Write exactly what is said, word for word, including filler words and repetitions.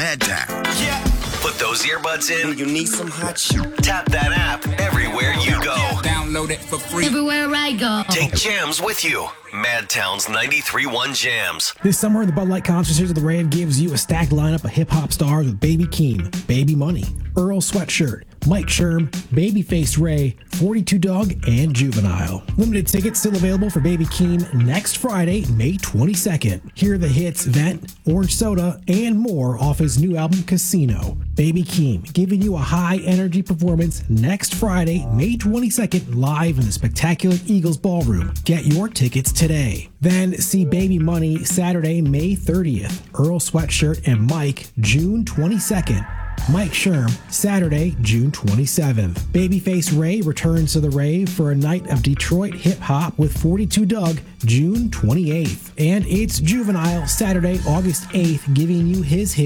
Madtown. Yeah. Put those earbuds in. You need some hot shit. Tap that app everywhere you go. Download it for free. Everywhere I go. Take jams with you. Madtown's ninety-three point one Jams. This summer, the Bud Light Concert Series of the Rave gives you a stacked lineup of hip-hop stars with Baby Keem, Baby Money, Earl Sweatshirt, Mike Sherm, Babyface Ray, forty-two Dog, and Juvenile. Limited tickets still available for Baby Keem next Friday, May twenty-second. Hear the hits Vent, Orange Soda, and more off his new album Casino. Baby Keem giving you a high-energy performance next Friday, May twenty-second, live in the spectacular Eagles Ballroom. Get your tickets today. Then see Baby Money Saturday, May thirtieth. Earl Sweatshirt and Mike, June twenty-second. Mike Sherm, Saturday, June twenty-seventh. Babyface Ray returns to the rave for a night of Detroit hip-hop with forty-two Doug, June twenty-eighth. And it's Juvenile, Saturday, August eighth, giving you his hit